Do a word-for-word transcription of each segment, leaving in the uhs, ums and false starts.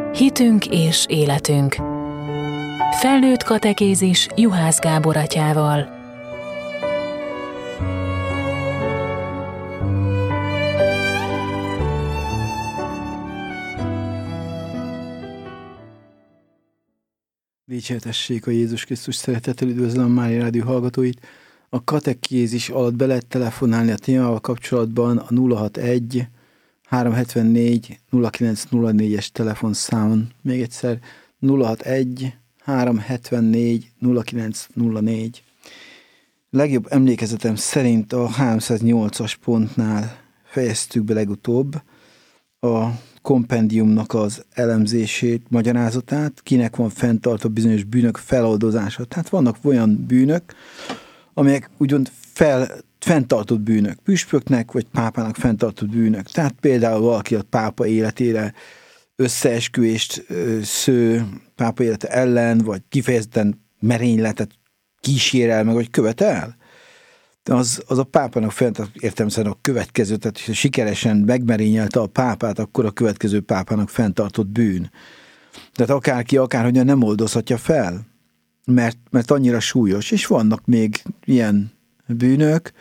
Hitünk és életünk. Felnőtt katekézis Juhász Gábor atyával. Dicsértessék a Jézus Krisztus szeretettel, üdvözlöm a Mária Rádió hallgatóit. A katekézis alatt be lehet telefonálni a témával kapcsolatban a nulla hatvanegy háromszázhetvennégy nulla kilenc nulla négyes telefonszámon. Még egyszer nulla hatvanegy háromszázhetvennégy nulla kilenc nulla négy. Legjobb emlékezetem szerint a háromszáznyolcas pontnál fejeztük be legutóbb a kompendiumnak az elemzését, magyarázatát, kinek van fenntartva bizonyos bűnök feloldozása. Tehát vannak olyan bűnök, amelyek úgymond fel, fenntartott bűnök, püspöknek vagy pápának fenntartott bűnök. Tehát például valaki a pápa életére összeesküvést sző pápa élete ellen, vagy kifejezetten merényletet kísérel meg, vagy követel. Az, az a pápának fenntartott értelemszerűen a következő, tehát ha sikeresen megmerényelte a pápát, akkor a következő pápának fenntartott bűn. Tehát akárki, akárhogyan nem oldozhatja fel, mert, mert annyira súlyos. És vannak még ilyen bűnök,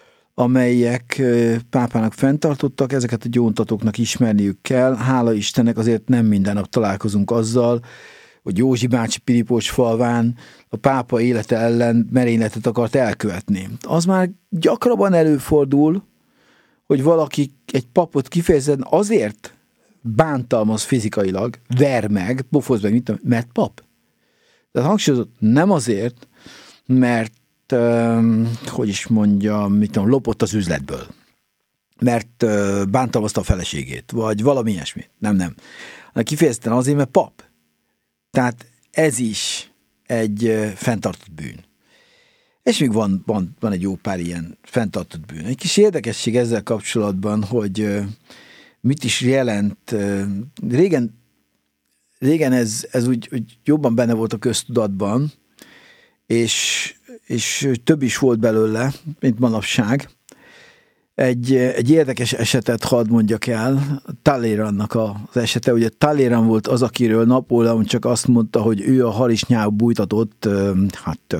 amelyek pápának fenntartottak, ezeket a gyóntatóknak ismerniük kell. Hála Istennek azért nem minden nap találkozunk azzal, hogy Józsi bácsi Pilipos falván a pápa élete ellen merényletet akart elkövetni. Az már gyakrabban előfordul, hogy valaki egy papot kifejezetten azért bántalmaz fizikailag, ver meg, pofoz meg, mit tudom, mert pap. Tehát hangsúlyozott, nem azért, mert um, hogy is mondjam, mit tudom, lopott az üzletből, mert uh, bántalmazta a feleségét, vagy valami ilyesmi. Nem, nem. Kifejezetten azért, mert pap. Tehát ez is egy uh, fenntartott bűn. És még van, van, van egy jó pár ilyen fenntartott bűn. Egy kis érdekesség ezzel kapcsolatban, hogy uh, mit is jelent. Uh, régen, régen ez, ez úgy, úgy jobban benne volt a köztudatban, és, és több is volt belőle, mint manapság. Egy, egy érdekes esetet hadd mondjak el, Talleyrandnak az esete. Ugye Talleyrand volt az, akiről Napóleon csak azt mondta, hogy ő a harisnyába bújtatott, hát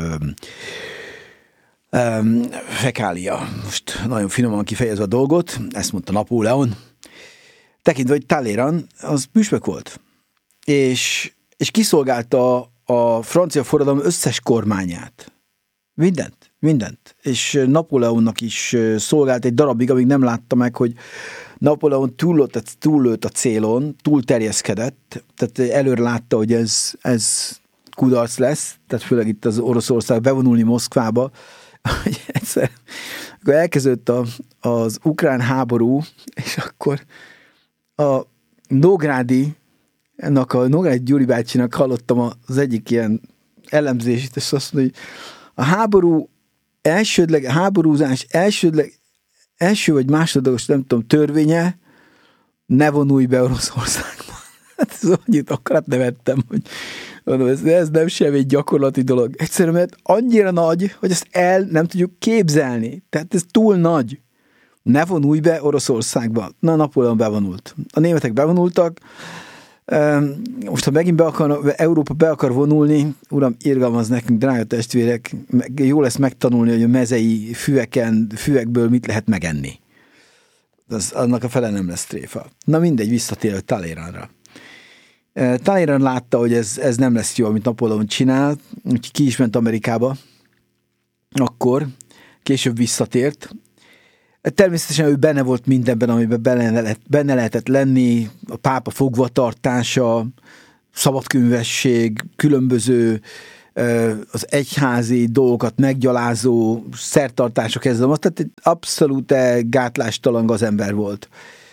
um, fekália. Most nagyon finoman kifejezve a dolgot, ezt mondta Napóleon. Tekintve, hogy Talleyrand az püspök volt, és, és kiszolgálta a francia forradalom összes kormányát. Mindent. Mindent. És Napóleonnak is szolgált egy darabig, amíg nem látta meg, hogy Napóleon túllőtt, túllőtt a célon, túlterjeszkedett, tehát előre látta, hogy ez, ez kudarc lesz, tehát főleg itt az Oroszország bevonulni Moszkvába, hogy egyszer, akkor elkezdődött a, az ukrán háború, és akkor a Nógrádi, ennek a Nógrádi Gyuri bácsinak hallottam az egyik ilyen elemzését, és azt mondja, hogy a háború elsődleg, a háborúzás elsődleg, első vagy másodlagos, nem tudom, törvénye, ne vonulj be Oroszországba. Hát ez annyit akarat nevettem, hogy mondom, ez, ez nem sem egy gyakorlati dolog. Egyszerűen, mert annyira nagy, hogy ezt el nem tudjuk képzelni. Tehát ez túl nagy. Ne vonulj be Oroszországba. Na, Napóleon bevonult. A németek bevonultak. Most, ha megint be akar, Európa be akar vonulni, uram, irgalmaz nekünk, drága testvérek, jó lesz megtanulni, hogy a mezei füveken, füvekből mit lehet megenni. Az, annak a fele nem lesz tréfa. Na mindegy, visszatérő Talleyrandra. Talleyrand látta, hogy ez, ez nem lesz jó, amit Napóleon csinál, úgyhogy ki is ment Amerikába. Akkor később visszatért. Természetesen ő benne volt mindenben, amiben benne, lehet, benne lehetett lenni, a pápa fogvatartása, szabadkönyvesség, különböző az egyházi dolgokat meggyalázó szertartások ezzel, tehát egy abszolút gátlástalan gazember volt.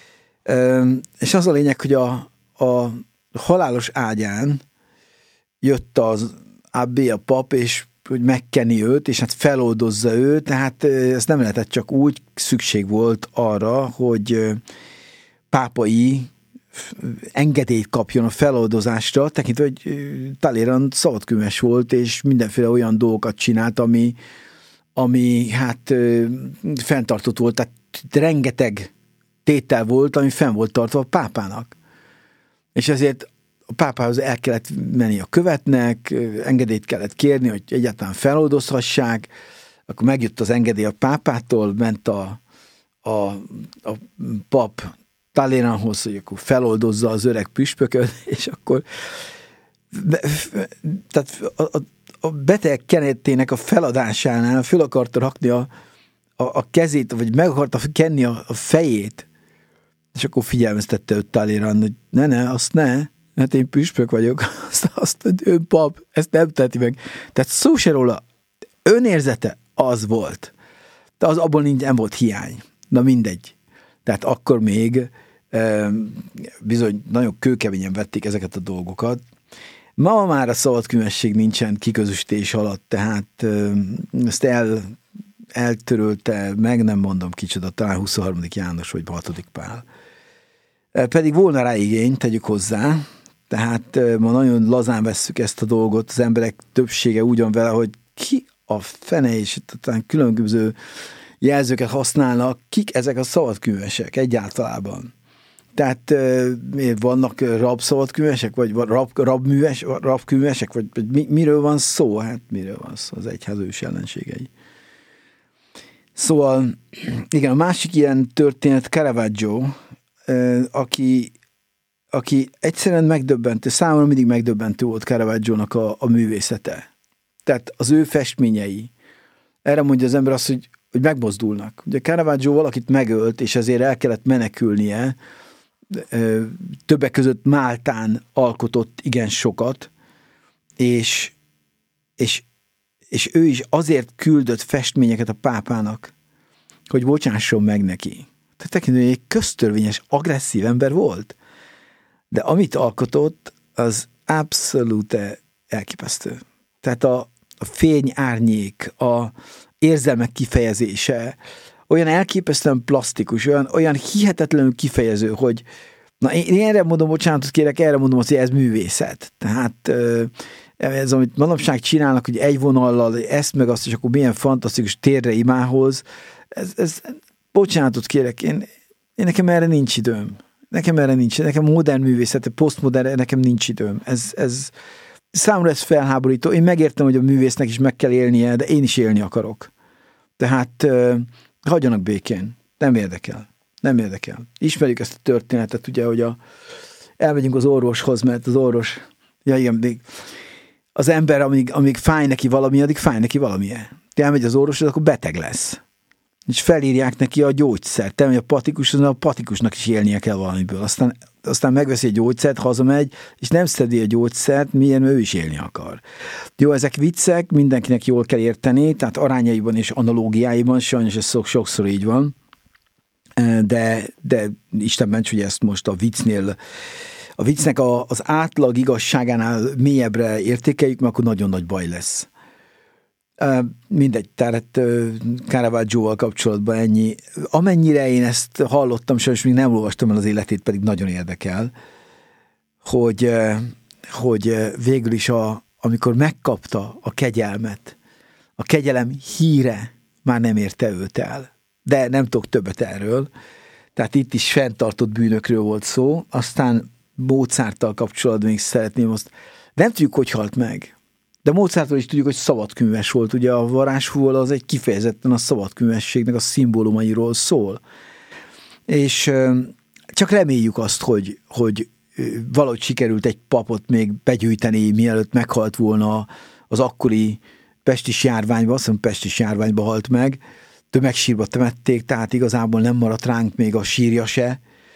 És az a lényeg, hogy a, a halálos ágyán jött az abbé, a pap, és hogy megkeni őt, és hát feloldozza őt, tehát ez nem lehetett csak úgy, szükség volt arra, hogy pápai engedélyt kapjon a feloldozásra, tekintve, hogy Talleyrand szabadkönyves volt, és mindenféle olyan dolgokat csinált, ami, ami hát fenntartott volt, tehát rengeteg tétel volt, ami fenn volt tartva a pápának. És ezért a pápához el kellett menni a követnek, engedélyt kellett kérni, hogy egyáltalán feloldozhassák, akkor megjött az engedély a pápától, ment a, a, a pap Talleyrandhoz, hogy akkor feloldozza az öreg püspököt, és akkor tehát a, a, a beteg kenetének a feladásánál föl akarta rakni a, a, a kezét, vagy meg akarta kenni a, a fejét, és akkor figyelmeztette őt Talleyrand, hogy ne, ne, azt ne, hát én püspök vagyok, azt, azt ön pap, ezt nem teheti meg. Tehát szó se róla, önérzete az volt. De az abból nincs, nem volt hiány. Na mindegy. Tehát akkor még e, bizony nagyon kőkeményen vették ezeket a dolgokat. Ma már a szabadkőmesség nincsen kiközösítés alatt, tehát e, ezt el, eltörölte, meg nem mondom kicsoda, talán huszonharmadik János vagy hatodik Pál. E, pedig volna rá igény, tegyük hozzá, tehát e, ma nagyon lazán vesszük ezt a dolgot, az emberek többsége úgy van vele, hogy ki a fene, és talán különböző jelzőket használnak, kik ezek a szabadkőmesek egyáltalában. Tehát miért vannak rabszabadkőmesek, vagy rab, rabműves, rabkőmesek, vagy, vagy mi, miről van szó? Hát miről van szó? Az egyház ős ellenségei. Szóval, igen, a másik ilyen történet Caravaggio, aki, aki egyszerűen megdöbbentő, számomra mindig megdöbbentő volt Caravaggiónak a, a művészete. Tehát az ő festményei. Erre mondja az ember azt, hogy, hogy megmozdulnak. Ugye Caravaggio valakit megölt, és ezért el kellett menekülnie. Többek között Máltán alkotott igen sokat, és, és, és ő is azért küldött festményeket a pápának, hogy bocsásson meg neki. Tehát tekintően egy köztörvényes, agresszív ember volt. De amit alkotott, az abszolút elképesztő. Tehát a, a fény, árnyék, a érzelmek kifejezése olyan elképesztően plastikus, olyan, olyan hihetetlenül kifejező, hogy na én, én erre mondom, bocsánatot kérek, erre mondom azt, hogy ez művészet. Tehát ez, amit manapság csinálnak, hogy egy vonallal ezt meg azt, és akkor milyen fantasztikus térre imához, ez, ez bocsánatot kérek, én, én nekem erre nincs időm. Nekem erre nincs, nekem modern művészet, posztmodern, nekem nincs időm. Ez, ez számomra ez felháborító. Én megértem, hogy a művésznek is meg kell élnie, de én is élni akarok. Tehát uh, hagyjanak békén. Nem érdekel. Nem érdekel. Ismerjük ezt a történetet, ugye, hogy a, elmegyünk az orvoshoz, mert az orvos, ja igen, még az ember, amíg, amíg fáj neki valami, addig fáj neki valamilyen. Te elmegy az orvoshoz, akkor beteg lesz. És felírják neki a gyógyszert. Te, hogy a patikus, a patikusnak is élnie kell valamiből. Aztán, aztán megveszi egy gyógyszert, hazamegy, és nem szedi a gyógyszert, milyen ő is élni akar. Jó, ezek viccek, mindenkinek jól kell érteni, tehát arányaiban és analógiáiban, sajnos ez sokszor így van, de, de Isten ments, hogy ezt most a viccnél, a viccnek a, az átlag igazságánál mélyebbre értékeljük, mert akkor nagyon nagy baj lesz. Mindegy, tehát Caravaggioval kapcsolatban ennyi. Amennyire én ezt hallottam, sajnos még nem olvastam el az életét, pedig nagyon érdekel, hogy, hogy végül is a, amikor megkapta a kegyelmet, a kegyelem híre már nem érte őt el. De nem tudok többet erről. Tehát itt is fenntartott bűnökről volt szó. Aztán Mozarttal kapcsolatban még szeretném azt. Nem tudjuk, hogy halt meg. De Mozartról is tudjuk, hogy szabadkőműves volt. Ugye a varázsfúval az egy kifejezetten a szabadkőművességnek a szimbólumairól szól. És csak reméljük azt, hogy, hogy valahogy sikerült egy papot még begyűjteni, mielőtt meghalt volna az akkori pestis járványba, azt hiszem pestis járványba halt meg, tömegsírba temették, tehát igazából nem maradt ránk még a sírja se,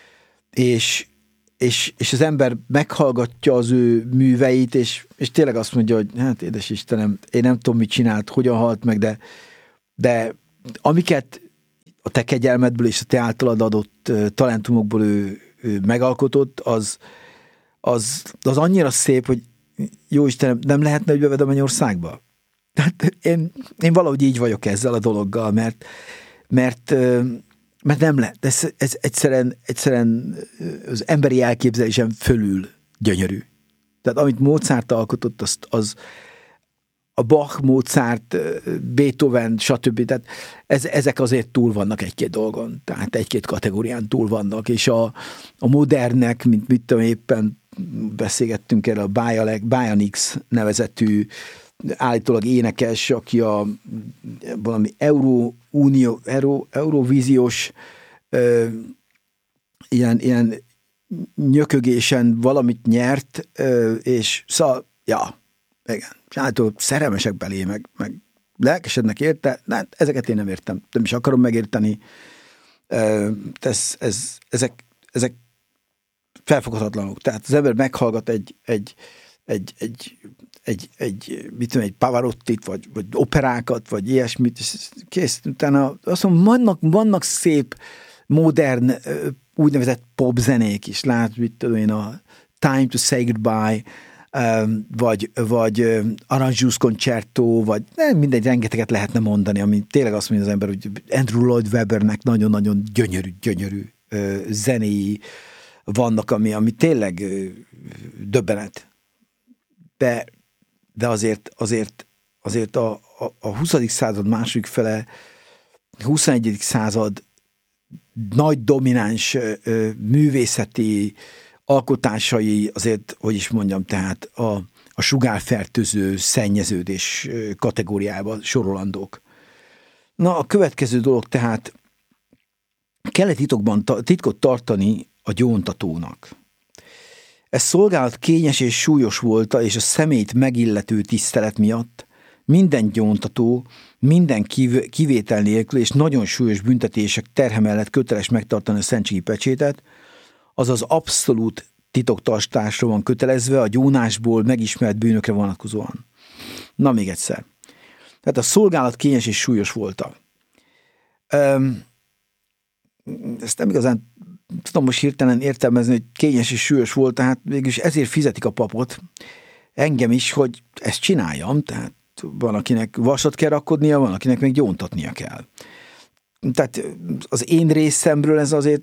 és És, és az ember meghallgatja az ő műveit, és, és tényleg azt mondja, hogy hát édes Istenem, én nem tudom, mit csinált, hogyan halt meg, de, de amiket a te kegyelmedből és a te általad adott uh, talentumokból ő, ő megalkotott, az, az, az annyira szép, hogy jó Istenem, nem lehetne, hogy beved a Mennyországba? Tehát én, én valahogy így vagyok ezzel a dologgal, mert, mert uh, Mert nem lehet. Ez, ez egyszerűen, egyszerűen az emberi elképzelésem fölül gyönyörű. Tehát amit Mozart alkotott, az, az a Bach, Mozart, Beethoven, stb. Tehát ez, ezek azért túl vannak egy-két dolgon. Tehát egy-két kategórián túl vannak, és a, a modernek, mint mit tudom éppen beszélgettünk erről a Bionix nevezetű állítólag énekes, aki a valami Euró, Unió, Euró, Eurovíziós ö, ilyen, ilyen nyökögésen valamit nyert, ö, és szóval, ja, igen, általában szerelmesek belé, meg, meg lelkesednek érte, hát ezeket én nem értem, nem is akarom megérteni. Ez, ez, ezek, ezek felfoghatatlanok. Tehát az ember meghallgat egy, egy, egy, egy, egy, egy, mit tudom, egy Pavarottit, vagy, vagy operákat, vagy ilyesmit, és kész. Utána azt mondom, vannak, vannak szép, modern, úgynevezett popzenék is. Lát, mit tudom én, a Time to Say Goodbye, vagy, vagy Aranjuez Concerto, vagy nem, mindegy, rengeteget lehetne mondani, ami tényleg azt mondja az ember, hogy Andrew Lloyd Webbernek nagyon-nagyon gyönyörű, gyönyörű zenéi vannak, ami, ami tényleg döbbenet. De, de azért, azért, azért a, a, a huszadik század második fele, huszonegyedik század nagy domináns művészeti alkotásai azért, hogy is mondjam, tehát a, a sugárfertőző szennyeződés kategóriába sorolandók. Na, a következő dolog tehát kellett titokban, titkot tartani a gyóntatónak. Ez szolgálat kényes és súlyos volt, és a személyt megillető tisztelet miatt minden gyóntató, minden kiv- kivétel nélkül és nagyon súlyos büntetések terhe mellett köteles megtartani a szentségi pecsétet, azaz abszolút titoktartásra van kötelezve a gyónásból megismert bűnökre vonatkozóan. Na, még egyszer. Tehát a szolgálat kényes és súlyos volt. Um, ezt nem igazán tudom most hirtelen értelmezni, hogy kényes és súlyos volt, tehát mégis ezért fizetik a papot, engem is, hogy ezt csináljam, tehát van, akinek vasat kell rakodnia, van, akinek még gyóntatnia kell. Tehát az én részemről ez azért,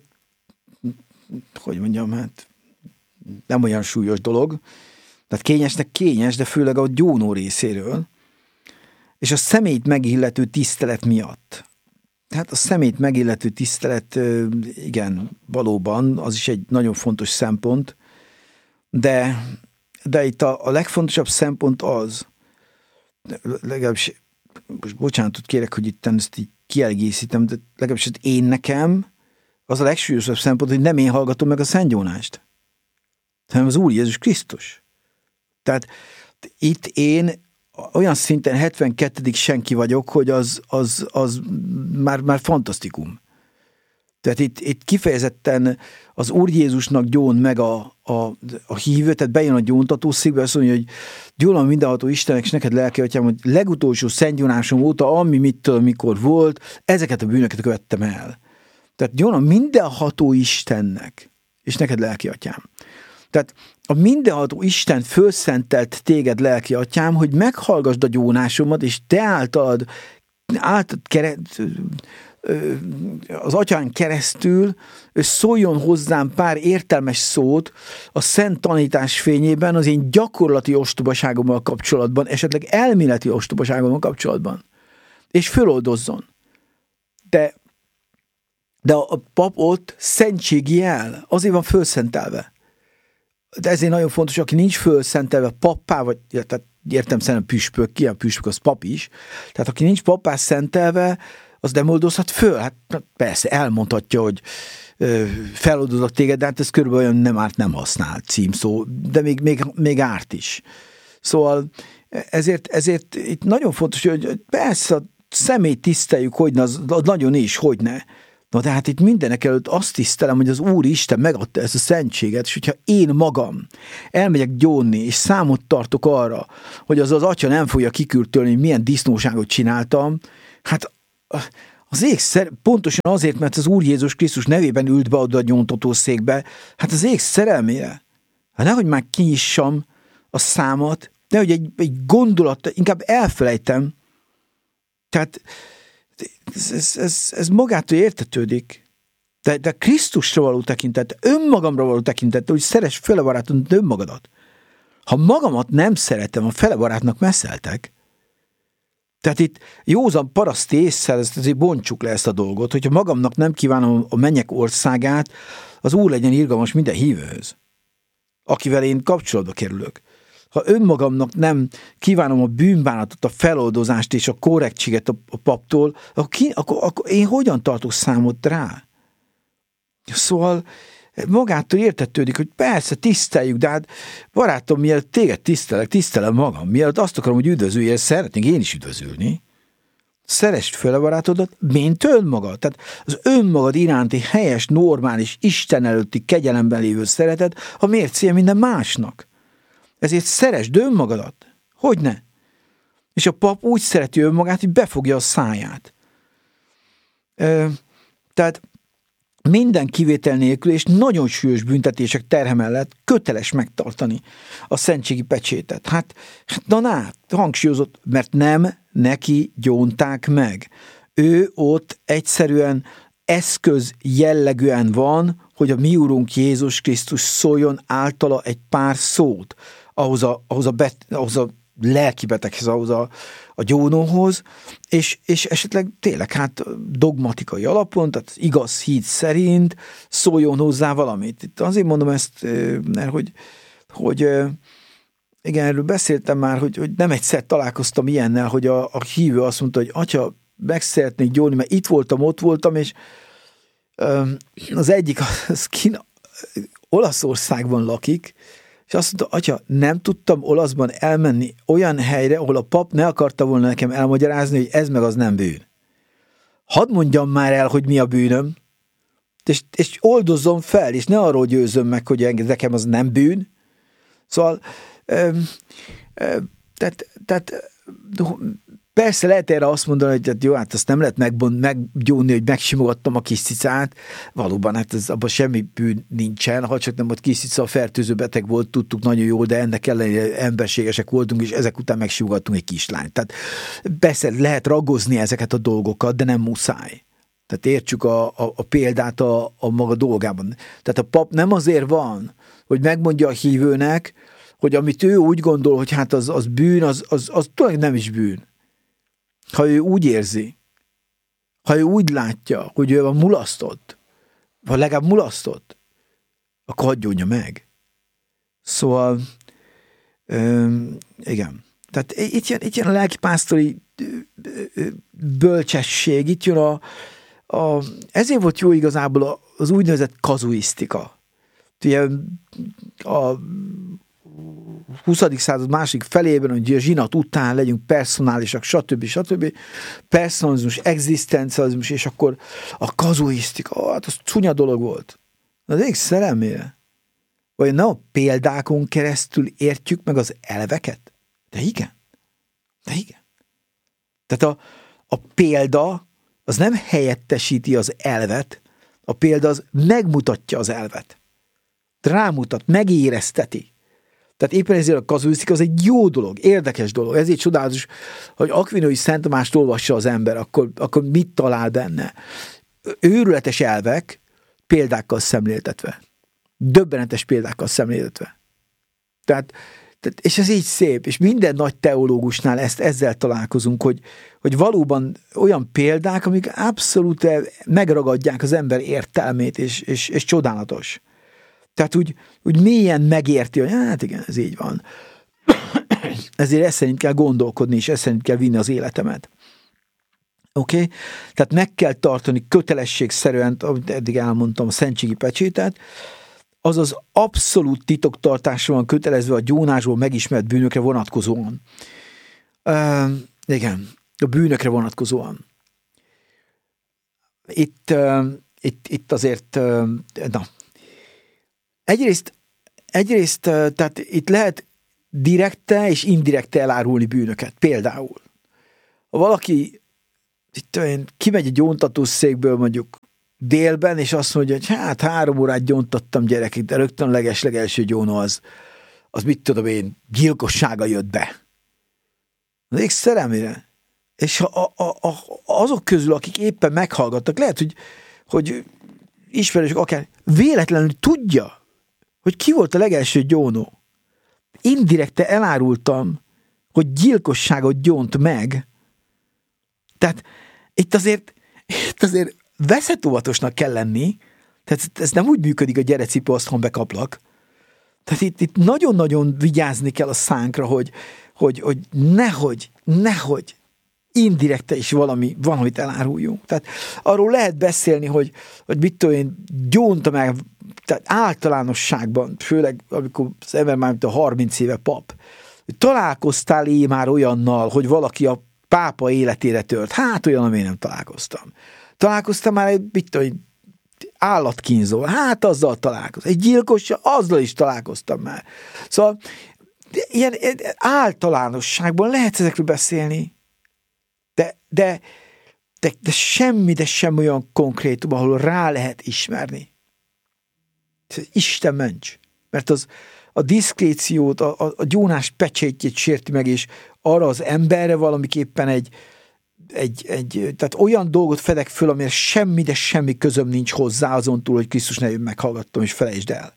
hogy mondjam, hát nem olyan súlyos dolog, tehát kényesnek kényes, de főleg a gyónó részéről, és a személyt megillető tisztelet miatt. Tehát a személyt megillető tisztelet, igen, valóban, az is egy nagyon fontos szempont, de, de itt a, a legfontosabb szempont az, legalábbis, most bocsánatot kérek, hogy itt ezt így kiegészítem, de legalábbis én nekem az a legsúlyosabb szempont, hogy nem én hallgatom meg a szentgyónást, hanem az Úr Jézus Krisztus. Tehát itt én olyan szinten hetvenkettedik senki vagyok, hogy az, az, az már, már fantasztikum. Tehát itt, itt kifejezetten az Úr Jézusnak gyón meg a, a, a hívő, tehát bejön a gyóntató székbe, azt mondja, hogy gyónom mindenható Istennek, és neked lelke, atyám, hogy legutolsó szentgyónásom óta, ami mittől, mikor volt, ezeket a bűnöket követtem el. Tehát gyónom mindenható Istennek, és neked lelki atyám. Tehát a mindenható Isten fölszentelt téged, lelki atyám, hogy meghallgasd a gyónásomat, és te általad, általad kere, az atyán keresztül szóljon hozzám pár értelmes szót a szent tanítás fényében az én gyakorlati ostobaságommal kapcsolatban, esetleg elméleti ostobaságommal kapcsolatban, és föloldozzon. De, de a pap ott szentségi jel, azért van fölszentelve. De ezért nagyon fontos, aki nincs fölszentelve pappá, vagy tehát értem szerint püspök, ki a püspök, az pap is, tehát aki nincs pappá szentelve, az nem oldozhat föl. Hát persze, elmondhatja, hogy feloldozok téged, de hát ez körülbelül olyan nem árt, nem használ címszó, de még, még, még árt is. Szóval ezért, ezért itt nagyon fontos, hogy persze a személyt tiszteljük, hogy az, az nagyon is, hogy ne. Na de hát itt mindenek előtt azt tisztelem, hogy az Úr Isten megadta ezt a szentséget, és hogyha én magam elmegyek gyónni, és számot tartok arra, hogy az az atya nem fogja kikürtölni, hogy milyen disznóságot csináltam, hát az ég szer- pontosan azért, mert az Úr Jézus Krisztus nevében ült be oda a gyóntatószékbe, hát az ég szerelmére. Hát nehogy már kinyissam a számat, nehogy egy, egy gondolat, inkább elfelejtem. Tehát ez, ez, ez, ez magától értetődik. De, de Krisztusra való tekintet, önmagamra való tekintet, hogy szeress fele barátod önmagadat. Ha magamat nem szeretem, a fele barátnak messzeltek. Tehát itt józan paraszti ésszel, ezt azért bontsuk le ezt a dolgot, hogyha magamnak nem kívánom a mennyek országát, az Úr legyen irgalmas minden hívőhöz. akivel én kapcsolatba kerülök. Ha önmagamnak nem kívánom a bűnbánatot, a feloldozást és a korrektséget a, a paptól, akkor, ki, akkor, akkor én hogyan tartok számot rá? Szóval magától értetődik, hogy persze tiszteljük, de hát barátom, mielőtt téged tisztelek, tisztelem magam. Mielőtt azt akarom, hogy üdvözüljél, szeretnék én is üdvözülni. Szeresd fel a barátodat, mint önmagad. Tehát az önmagad iránti helyes, normális, Isten előtti kegyelemben lévő szeretet a mércéje minden másnak. Ezért szeresd önmagadat. Hogyne? És a pap úgy szereti önmagát, hogy befogja a száját. Ö, tehát minden kivétel nélkül és nagyon súlyos büntetések terhe mellett köteles megtartani a szentségi pecsétet. Hát, hát na, na hangsúlyozott, mert nem neki gyónták meg. Ő ott egyszerűen eszköz jellegűen van, hogy a mi Urunk Jézus Krisztus szóljon általa egy pár szót ahhoz a, ahhoz a, bet, ahhoz a lelki beteghez, ahhoz a, a gyónóhoz, és, és esetleg tényleg hát dogmatikai alapon, tehát igaz hit szerint szóljon hozzá valamit. Itt azért mondom ezt, mert hogy, hogy igen, erről beszéltem már, hogy, hogy nem egyszer találkoztam ilyennel, hogy a, a hívő azt mondta, hogy atya, meg szeretnék gyónni, mert itt voltam, ott voltam, és az egyik, az Kína, Olaszországban lakik, és azt mondta, atya, nem tudtam olaszban elmenni olyan helyre, ahol a pap ne akarta volna nekem elmagyarázni, hogy ez meg az nem bűn. Hadd mondjam már el, hogy mi a bűnöm, és, és oldozzon fel, és ne arról győzöm meg, hogy nekem az nem bűn. Szóval, ö, ö, tehát, tehát persze lehet erre azt mondani, hogy hát jó, hát azt nem lehet megbont, meggyónni, hogy megsimogattam a kis cicát. Valóban, hát ez, abban semmi bűn nincsen, ha csak nem ott kis cica fertőző beteg volt, tudtuk nagyon jól, de ennek ellenére emberségesek voltunk, és ezek után megsimogattunk egy kislányt. Tehát persze lehet ragozni ezeket a dolgokat, de nem muszáj. Tehát értsük a, a, a példát a, a maga dolgában. Tehát a pap nem azért van, hogy megmondja a hívőnek, hogy amit ő úgy gondol, hogy hát az, az bűn, az, az, az tulajdonképpen nem is bűn. Ha ő úgy érzi, ha ő úgy látja, hogy ő van mulasztott, vagy legalább mulasztott, akkor hagyjonja meg. Szóval, öm, igen. Tehát itt jön, itt jön a lelkipásztori bölcsesség, itt jön a, a, ezért volt jó igazából az úgynevezett kazuisztika. Ugye a huszadik század másik felében, hogy a zsinat után legyünk personálisak, stb. stb. Personalizmus, egzisztencializmus, és akkor a kazuisztika, hát az csúnya dolog volt. Az ég szerelmére. Vagy nem a példákon keresztül értjük meg az elveket? De igen. De igen. Tehát a, a példa az nem helyettesíti az elvet, a példa az megmutatja az elvet. Rámutat, megérezteti. Tehát éppen ezért a kazuisztika az egy jó dolog, érdekes dolog. Ezért csodálatos, hogy Akvinói Szent Tamást olvassa az ember, akkor, akkor mit talál benne? Őrületes elvek példákkal szemléltetve. Döbbenetes példákkal szemléltetve. Tehát, tehát, és ez így szép, és minden nagy teológusnál ezt ezzel találkozunk, hogy, hogy valóban olyan példák, amik abszolút megragadják az ember értelmét, és, és, és csodálatos. Tehát úgy, úgy mélyen megérti, hogy hát igen, ez így van. Ezért ezt szerint kell gondolkodni, és ezt szerint kell vinni az életemet. Oké? Okay? Tehát meg kell tartani kötelességszerűen, amit eddig elmondtam, a szentségi pecsétet, azaz abszolút titoktartásra van kötelezve a gyónásból megismert bűnökre vonatkozóan. Uh, igen, a bűnökre vonatkozóan. Itt, uh, itt, itt azért, uh, na, Egyrészt, egyrészt, tehát itt lehet direkte és indirekte elárulni bűnöket. Például, ha valaki itt olyan, kimegy egy gyóntatószékből mondjuk délben, és azt mondja, hogy hát három órát gyóntattam gyerekek, de rögtön a leges-legelső gyónó az, az mit tudom én, gyilkossága jött be. Az ég szerelmére. És ha a, a, a, azok közül, akik éppen meghallgattak, lehet, hogy, hogy ismerősök akár véletlenül tudja, hogy ki volt a legelső gyónó. Indirekte elárultam, hogy gyilkosságot gyónt meg. Tehát itt azért, itt azért veszetővatosnak kell lenni, tehát ez nem úgy működik, a gyere cipő, azt bekapnak. Tehát itt, itt nagyon-nagyon vigyázni kell a szánkra, hogy, hogy, hogy nehogy, nehogy indirekte is valami, valamit eláruljunk. Tehát arról lehet beszélni, hogy, hogy mit tudom én, gyónta meg, tehát általánosságban, főleg amikor az ember már mint a harminc éve pap, találkoztál én már olyannal, hogy valaki a pápa életére tört? Hát olyan, amire nem találkoztam. Találkoztam már egy, mit tudom én, állatkínzó, hát azzal találkoztam. Egy gyilkossal, azzal is találkoztam már. Szóval ilyen általánosságban lehet ezekről beszélni, de, de, de, de semmi, de semmi olyan konkrétum, ahol rá lehet ismerni. Isten ments, mert az a diszkréciót, a, a, a gyónás pecsétjét sérti meg, és arra az emberre valamiképpen egy, egy, egy, tehát olyan dolgot fedek föl, amire semmi, de semmi közöm nincs hozzá, azon túl, hogy Krisztus nevén meghallgattam, és felejtsd el.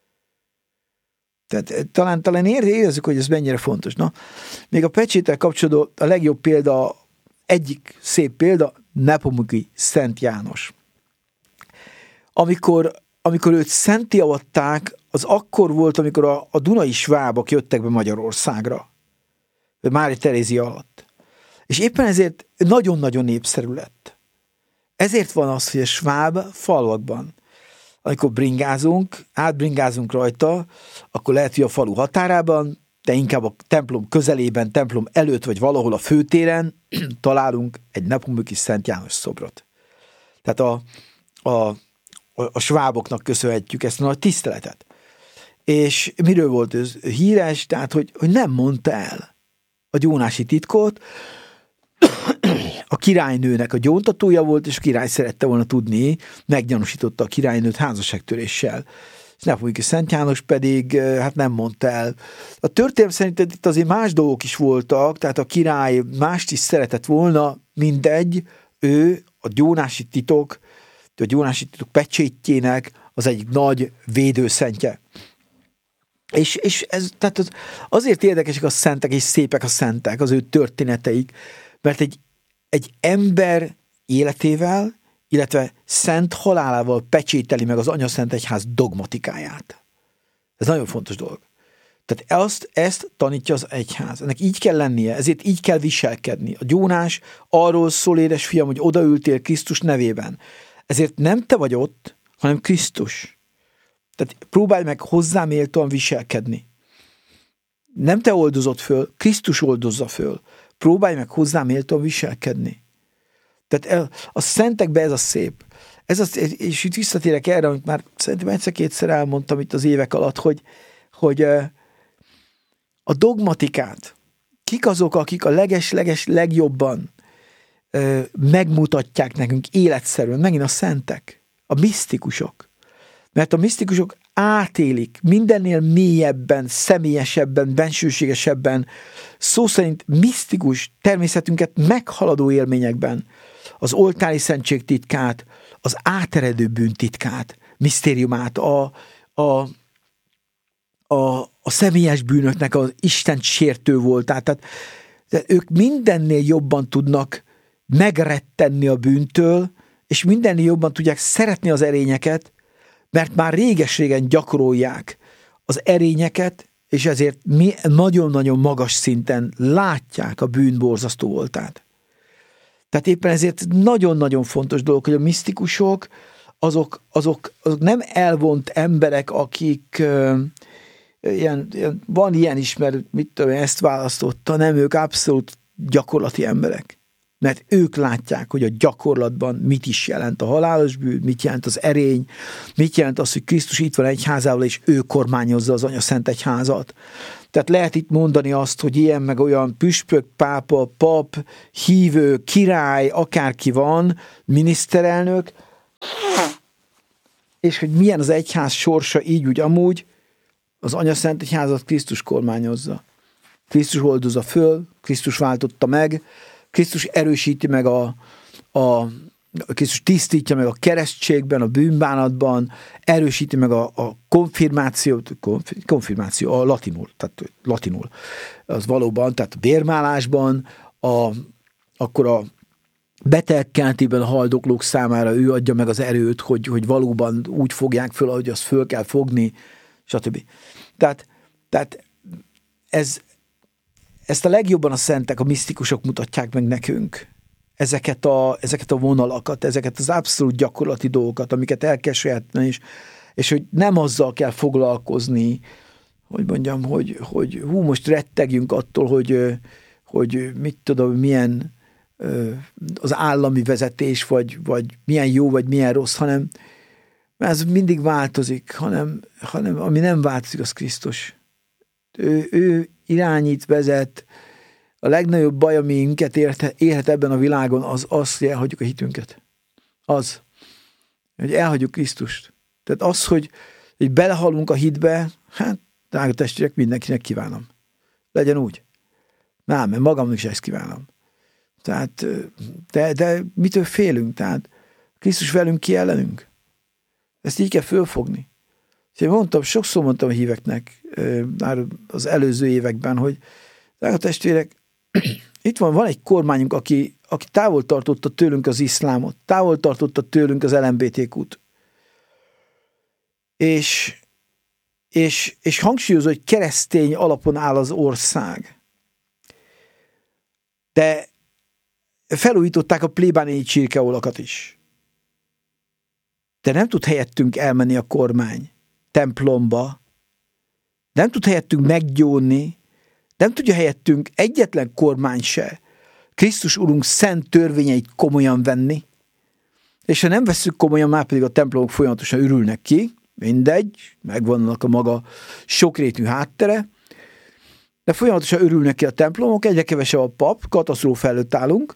Tehát talán, talán érezzük, hogy ez mennyire fontos. Na, még a pecséttel kapcsolatban a legjobb példa, egyik szép példa, Nepomuki Szent János. Amikor, amikor őt szentté avatták, az akkor volt, amikor a, a dunai svábok jöttek be Magyarországra. Mária Terézia alatt. És éppen ezért nagyon-nagyon népszerű lett. Ezért van az, hogy a sváb falvakban, amikor bringázunk, átbringázunk rajta, akkor lehet, hogy a falu határában, de inkább a templom közelében, templom előtt, vagy valahol a főtéren találunk egy Nepomuki Szent János szobrot. Tehát a, a, a, a sváboknak köszönhetjük ezt a nagy tiszteletet. És miről volt ez híres? Tehát, hogy, hogy nem mondta el a gyónási titkot, a királynőnek a gyóntatója volt, és a király szerette volna tudni, meggyanúsította a királynőt házasságtöréssel. Nepomuki Szent János pedig hát nem mondta el. A történelem szerint itt azért más dolgok is voltak, tehát a király mást is szeretett volna, mindegy, ő a gyónási titok, a gyónási titok pecsétjének az egyik nagy védőszentje. És, és ez, tehát az, azért érdekesek a szentek, és szépek a szentek, az ő történeteik, mert egy, egy ember életével, illetve szent halálával pecsételi meg az Anyaszent Egyház dogmatikáját. Ez nagyon fontos dolog. Tehát ezt, ezt tanítja az egyház. Ennek így kell lennie, ezért így kell viselkedni. A gyónás arról szól, édes fiam, hogy odaültél Krisztus nevében. Ezért nem te vagy ott, hanem Krisztus. Tehát próbálj meg hozzá méltóan viselkedni. Nem te oldozott föl, Krisztus oldozza föl. Próbálj meg hozzá méltóan viselkedni. Tehát a szentekben ez a szép. Ez az, és itt visszatérek erre, amit már szerintem egyszer-kétszer elmondtam itt az évek alatt, hogy, hogy a dogmatikát, kik azok, akik a leges-leges legjobban megmutatják nekünk életszerűen, megint a szentek, a misztikusok. Mert a misztikusok átélik mindennél mélyebben, személyesebben, bensőségesebben, szó szerint misztikus természetünket meghaladó élményekben az oltári szentség titkát, az áteredő bűn titkát, misztériumát, a, a, a, a személyes bűnöknek az Isten sértő voltát. Tehát, tehát ők mindennél jobban tudnak megrettenni a bűntől, és mindennél jobban tudják szeretni az erényeket, mert már réges-régen gyakorolják az erényeket, és ezért mi nagyon-nagyon magas szinten látják a bűn borzasztó voltát. Tehát éppen ezért nagyon-nagyon fontos dolog, hogy a misztikusok azok, azok, azok nem elvont emberek, akik uh, ilyen, ilyen, van ilyen is, mert mit tudom, ezt választotta, nem, ők abszolút gyakorlati emberek. Mert ők látják, hogy a gyakorlatban mit is jelent a halálos bűn, mit jelent az erény, mit jelent az, hogy Krisztus itt van egyházával, és ő kormányozza az Anyaszent Egyházat. Tehát lehet itt mondani azt, hogy ilyen meg olyan püspök, pápa, pap, hívő, király, akárki van, miniszterelnök, és hogy milyen az egyház sorsa így úgy amúgy, az Anyaszent Egyházat Krisztus kormányozza. Krisztus oldozza föl, Krisztus váltotta meg, Krisztus erősíti meg a, a Krisztus tisztítja meg a keresztségben, a bűnbánatban, erősíti meg a, a konfirmációt, konfirmáció, a latinul, tehát latinul, az valóban, tehát a bérmálásban, a, akkor a betegkeltében a haldoklók számára ő adja meg az erőt, hogy, hogy valóban úgy fogják föl, ahogy azt föl kell fogni, stb. Tehát, tehát ez, ezt a legjobban a szentek, a misztikusok mutatják meg nekünk. Ezeket a, ezeket a vonalakat, ezeket az abszolút gyakorlati dolgokat, amiket el kell sajátítani, és, és hogy nem azzal kell foglalkozni, hogy mondjam, hogy, hogy hú, most rettegjünk attól, hogy, hogy mit tudom, milyen az állami vezetés, vagy, vagy milyen jó, vagy milyen rossz, hanem ez mindig változik, hanem, hanem ami nem változik, az Krisztus. Ő, ő irányít, vezet. A legnagyobb baj, ami minket érhet, érhet ebben a világon, az az, hogy elhagyjuk a hitünket. Az, hogy elhagyjuk Krisztust. Tehát az, hogy, hogy belehalunk a hitbe, hát, drága testvérek, mindenkinek kívánom. Legyen úgy. Nem, mert magamnak is ezt kívánom. Tehát, de, de mitől félünk? Tehát Krisztus velünk, ki ellenünk? Ezt így kell fölfogni. Én mondtam, sokszor mondtam a híveknek már az előző években, hogy drága testvérek, itt van, van egy kormányunk, aki, aki távol tartotta tőlünk az iszlámot, távol tartotta tőlünk az el em bé té kút. És, és, és hangsúlyozó, hogy keresztény alapon áll az ország. De felújították a plébániai csirkeolakat is. De nem tud helyettünk elmenni a kormány templomba, nem tud helyettünk meggyónni, nem tudja helyettünk egyetlen kormány se Krisztus Urunk szent törvényeit komolyan venni, és ha nem vesszük komolyan, már pedig a templomok folyamatosan ürülnek ki, mindegy, megvannak a maga sokrétű háttere, de folyamatosan ürülnek ki a templomok, egyre kevesebb a pap, katasztrófa előtt állunk.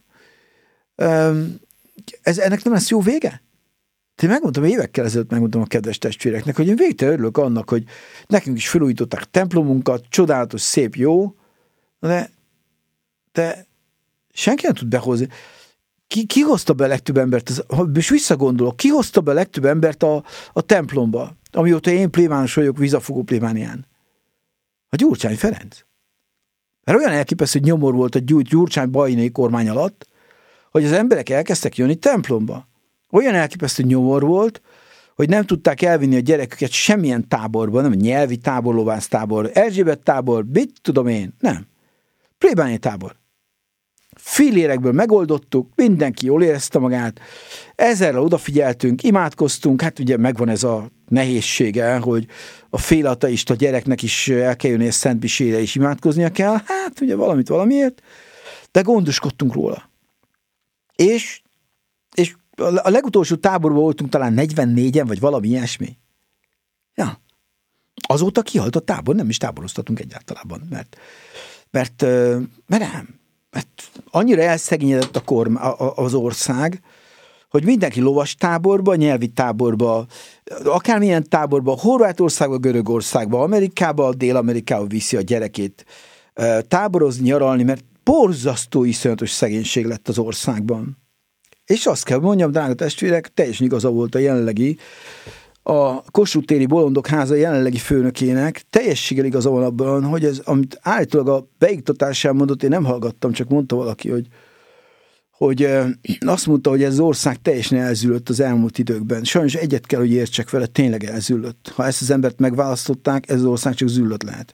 Ez, ennek nem lesz jó vége? Én megmondtam, évekkel ezelőtt megmondtam a kedves testvéreknek, hogy én végtelen örülök annak, hogy nekünk is felújították templomunkat, csodálatos, szép, jó, de, de senki nem tud behozni. Ki, ki hozta be a legtöbb embert, az, és visszagondolok, ki hozta be a legtöbb embert a, a templomba, amióta én plébános vagyok vízafogó plébánián? A Gyurcsány Ferenc. Mert olyan elképesztő nyomor volt a Gyurcsány bajnai kormány alatt, hogy az emberek elkezdtek jönni templomba. Olyan elképesztő nyomor volt, hogy nem tudták elvinni a gyereküket semmilyen táborba, nem nyelvi tábor, lovász tábor, Erzsébet tábor, mit tudom én, nem. Plébániai tábor. Fillérekből megoldottuk, mindenki jól érezte magát, ezerrel odafigyeltünk, imádkoztunk, hát ugye megvan ez a nehézsége, hogy a félateista gyereknek is el kell jönni a szentmisére és imádkoznia kell, hát ugye valamit valamiért, de gondoskodtunk róla. És, és a legutolsó táborban voltunk talán negyvennégyen, vagy valami ilyesmi. Ja. Azóta kihalt a tábor, nem is táboroztatunk egyáltalában, mert, mert, mert nem. Mert annyira elszegényedett a korm, az ország, hogy mindenki lovas táborba, nyelvi táborba, akármilyen táborba, Horvátországba, Görögországba, Amerikába, Dél-Amerikába viszi a gyerekét táborozni, nyaralni, mert borzasztó iszonyatos szegénység lett az országban. És azt kell mondjam, drága testvérek, teljesen igaza volt a jelenlegi, a Kossuth téri Bolondok háza jelenlegi főnökének, teljességgel igaza van abban, hogy ez, amit állítólag a beiktatásán mondott, én nem hallgattam, csak mondta valaki, hogy, hogy azt mondta, hogy ez az ország teljesen elzűlött az elmúlt időkben. Sajnos egyet kell, hogy értsek vele, tényleg elzűlött. Ha ezt az embert megválasztották, ez az ország csak zűlött lehet.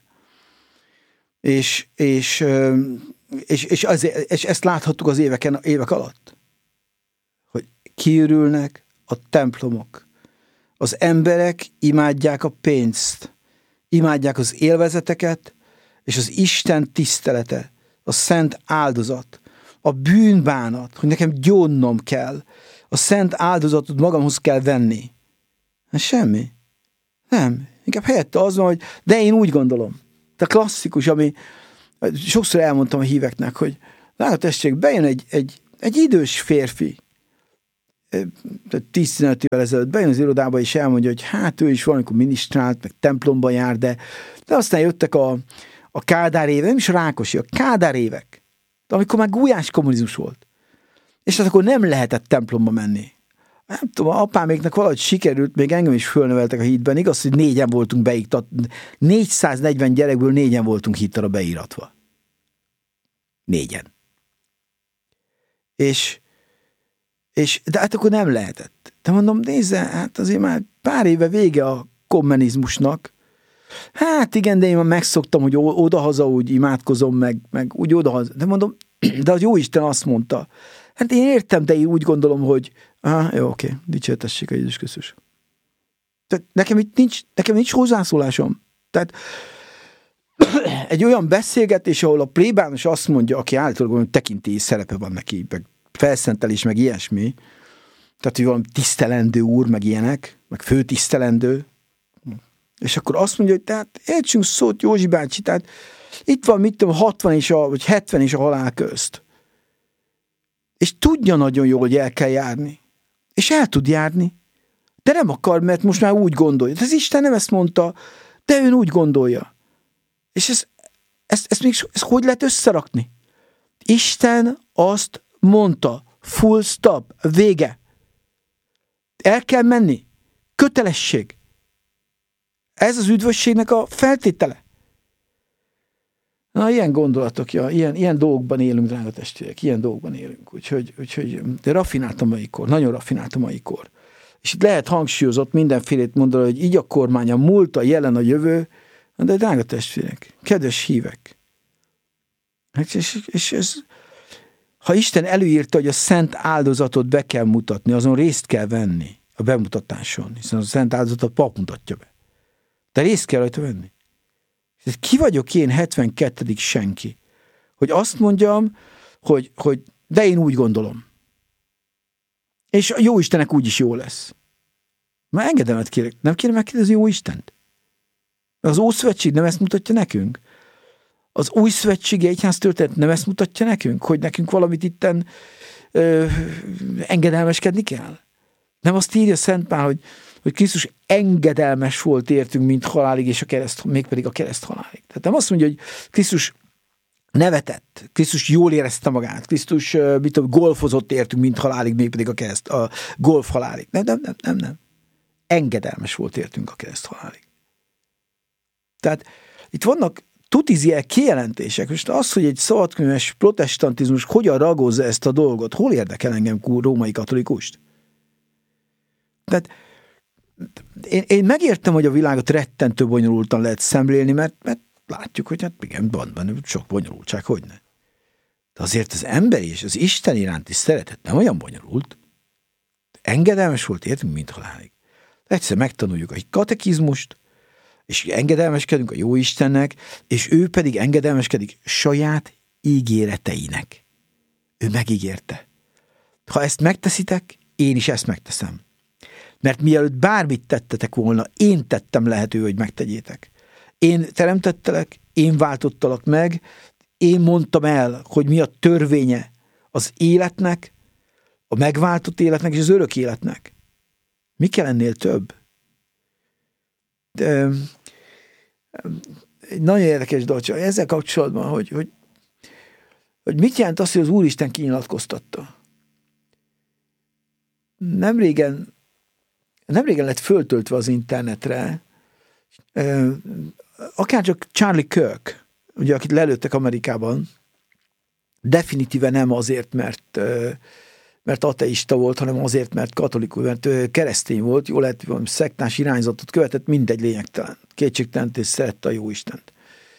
És, és, és, és, azért, és ezt láthattuk az éveken, évek alatt. Hogy kiürülnek a templomok. Az emberek imádják a pénzt, imádják az élvezeteket, és az Isten tisztelete, a szent áldozat, a bűnbánat, hogy nekem gyónnom kell, a szent áldozatot magamhoz kell venni. Hát semmi. Nem. Inkább helyette az van, hogy de én úgy gondolom. De klasszikus, ami sokszor elmondtam a híveknek, hogy látod tessék, bejön egy, egy, egy idős férfi, tíz-tizenöt évvel ezelőtt bejön az irodába, és elmondja, hogy hát ő is valamikor minisztrált, meg templomba jár, de, de aztán jöttek a, a Kádár évek, nem is a Rákosi, a Kádár évek, amikor már gulyás kommunizmus volt. És hát akkor nem lehetett templomba menni. Nem tudom, a apáméknak valahogy sikerült, még engem is fölneveltek a hitben, igaz, hogy négyen voltunk beiktat, négyszáznegyven gyerekből négyen voltunk hittre beiratva. Négyen. És És, de hát akkor nem lehetett. De mondom, nézze, hát azért már pár éve vége a kommunizmusnak, Hát igen, de én már megszoktam, hogy odahaza úgy imádkozom, meg, meg úgy odahaza. De mondom, de az Jóisten azt mondta. Hát én értem, de én úgy gondolom, hogy ah, jó, oké, dicsértessék a Jézus Krisztus. Tehát nekem itt nincs, nekem nincs hozzászólásom. Tehát egy olyan beszélgetés, ahol a plébános azt mondja, aki általában hogy tekintélyi szerepe van neki, meg felszentelés, meg ilyesmi, tehát, hogy valami tisztelendő úr, meg ilyenek, meg főtisztelendő, és akkor azt mondja, hogy tehát értsünk szót, Józsi bácsi, tehát itt van, mit tudom, hatvan és a, vagy hetven és a halál közt. És tudja nagyon jól, hogy el kell járni. És el tud járni. De nem akar, mert most már úgy gondolja. De az Isten nem ezt mondta, de ő úgy gondolja. És ez, ezt, ezt, még, ezt hogy lehet összerakni? Isten azt mondta, full stop, vége. El kell menni. Kötelesség. Ez az üdvösségnek a feltétele. Na, ilyen gondolatok, ja, ilyen, ilyen dolgokban élünk, drága testvérek, ilyen dolgokban élünk. Úgyhogy, úgyhogy de rafinált a mai kor, nagyon rafinált a mai kor. És itt lehet hangsúlyozott mindenfélét mondani, hogy így a kormány, a múlt, a jelen, a jövő, de drága testvérek, kedves hívek. És, és ez, ha Isten előírta, hogy a szent áldozatot be kell mutatni, azon részt kell venni a bemutatáson, hiszen a szent áldozatot a pap mutatja be. De részt kell rajta venni. Ki vagyok én, hetvenkettedik senki, hogy azt mondjam, hogy, hogy de én úgy gondolom. És a jó Istennek úgyis jó lesz. Már engedelmet kérek. Nem kérem megkérdezni jó Istent? Az Ószövetség nem ezt mutatja nekünk? Az Új Szövetségi Egyház történet nem ezt mutatja nekünk? Hogy nekünk valamit itten ö, engedelmeskedni kell? Nem azt írja Szent Pál, hogy, hogy Krisztus engedelmes volt értünk, mint halálig, és a kereszt, mégpedig a kereszt halálig. Tehát nem azt mondja, hogy Krisztus nevetett, Krisztus jól érezte magát, Krisztus mit tudom, golfozott értünk, mint halálig, mégpedig a kereszt, a golf halálig. Nem, nem, nem, nem, nem. Engedelmes volt értünk a kereszt halálig. Tehát itt vannak tutiziel kijelentések. Most az, hogy egy szabadkönyves protestantizmus hogyan ragozza ezt a dolgot, hol érdekel engem római katolikust? Tehát én, én megértem, hogy a világot rettentő bonyolultan lehet szemlélni, mert, mert látjuk, hogy hát igen, van benne sok bonyolultság, hogyne. De azért az emberi és az Isten iránti szeretet nem olyan bonyolult. Engedelmes volt értünk, mint halálig. Egyszer megtanuljuk a katekizmust, és engedelmeskedünk a jó Istennek, és ő pedig engedelmeskedik saját ígéreteinek. Ő megígérte. Ha ezt megteszitek, én is ezt megteszem. Mert mielőtt bármit tettetek volna, én tettem lehető, hogy megtegyétek. Én teremtettelek, én váltottalak meg, én mondtam el, hogy mi a törvénye az életnek, a megváltott életnek és az örök életnek. Mi kell ennél több? De, egy nagyon érdekes dolog, ezzel kapcsolatban, hogy, hogy, hogy mit jelent az, hogy az Úristen kinyilatkoztatta. Nem régen, nem régen lett föltöltve az internetre, akárcsak Charlie Kirk, ugye, akit lelőttek Amerikában, definitíve nem azért, mert mert ateista volt, hanem azért, mert katolikus, mert keresztény volt, jól lehet, valami szektás irányzatot követett, mindegy lényegtelen. Kétségtelen, és szerette a jó Istent.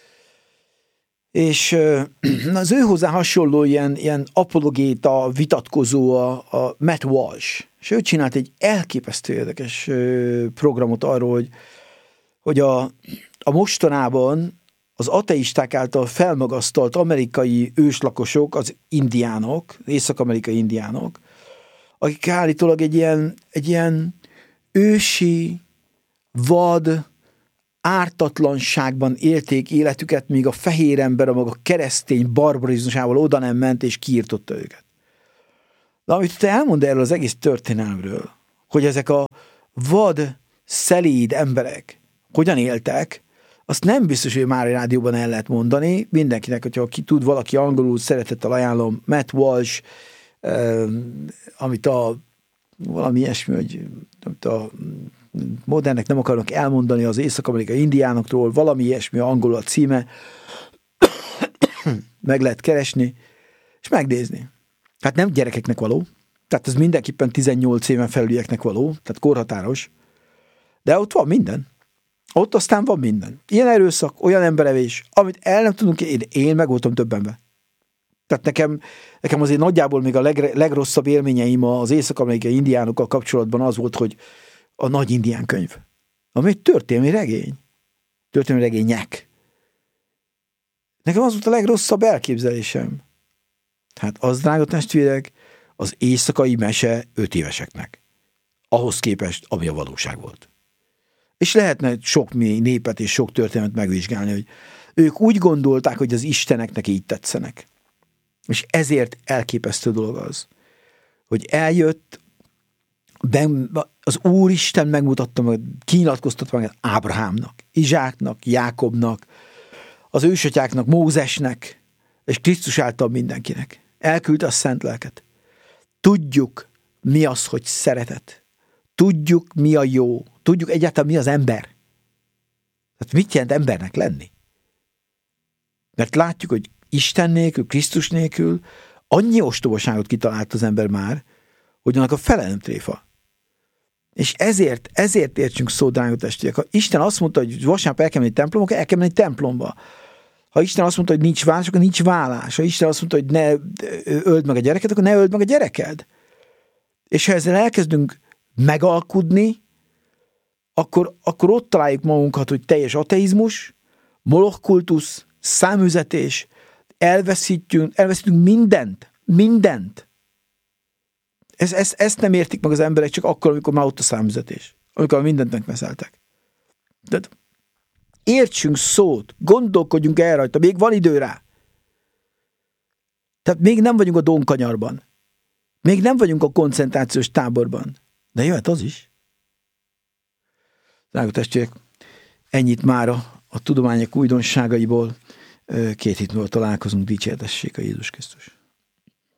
És az ő hozzá hasonló ilyen, ilyen apologéta, vitatkozó a, a Matt Walsh, és ő csinált egy elképesztő érdekes programot arról, hogy, hogy a, a mostanában az ateisták által felmagasztalt amerikai őslakosok, az indiánok, észak-amerikai indiánok, akik állítólag egy ilyen, egy ilyen ősi, vad, ártatlanságban élték életüket, míg a fehér ember a maga keresztény barbarizmusával oda nem ment, és kiirtotta őket. De amit te elmond erről az egész történelmről, hogy ezek a vad, szelíd emberek hogyan éltek, azt nem biztos, hogy már a rádióban el lehet mondani. Mindenkinek, hogyha ki tud, valaki angolul, szeretettel ajánlom, Matt Walsh, eh, amit a valami ilyesmi, hogy amit a modernek nem akarnak elmondani az észak-amerikai indiánokról, valami ilyesmi, angolul a címe, meg lehet keresni, és megnézni. Hát nem gyerekeknek való, tehát ez mindenképpen tizennyolc éven felülieknek való, tehát korhatáros, de ott van minden. Ott aztán van minden. Ilyen erőszak, olyan emberevés, amit el nem tudunk, én, én meg voltam többenben. Tehát nekem, nekem azért nagyjából még a leg, legrosszabb élményeim az észak-amerikai indiánokkal kapcsolatban az volt, hogy a Nagy Indián könyv, ami egy történelmi regény. Történelmi regények. Nekem az volt a legrosszabb elképzelésem. Hát az, drága testvérek, az éjszakai mese öt éveseknek. Ahhoz képest, ami a valóság volt. És lehetne sok népet és sok történetet megvizsgálni, hogy ők úgy gondolták, hogy az isteneknek így tetszenek. És ezért elképesztő dolog az, hogy eljött, az Úristen megmutatta meg, kinyilatkoztatta meg Ábrahámnak, Izsáknak, Jákobnak, az ősatyáknak, Mózesnek, és Krisztus által mindenkinek. Elküldte a szent lelket. Tudjuk, mi az, hogy szeretet. Tudjuk, mi a jó. Tudjuk egyáltalán, mi az ember. Tehát mit jelent embernek lenni? Mert látjuk, hogy Isten nélkül, Krisztus nélkül annyi ostobaságot kitalált az ember már, hogy annak a fele nem tréfa. És ezért, ezért értsünk szó, drága testvérek. Ha Isten azt mondta, hogy vasárnap el kell menni templomba, akkor el kell menni templomba. Ha Isten azt mondta, hogy nincs vállás, akkor nincs vállás. Ha Isten azt mondta, hogy ne öld meg a gyereket, akkor ne öld meg a gyereked. És ha ezzel elkezdünk megalkudni, akkor, akkor ott találjuk magunkat, hogy teljes ateizmus, moloch kultusz, száműzetés, elveszítjünk, elveszítünk mindent, mindent. Ez, ez, ezt nem értik meg az emberek csak akkor, amikor már ott a száműzetés, amikor mindent megveszeltek. Tehát értsünk szót, gondolkodjunk el rajta, még van idő rá. Tehát még nem vagyunk a Dónkanyarban. Még nem vagyunk a koncentrációs táborban. De jöhet az is. Drága testvérek, ennyit már a, a tudományok újdonságaiból. Két hét múlva találkozunk, dicsértessék a Jézus Krisztus.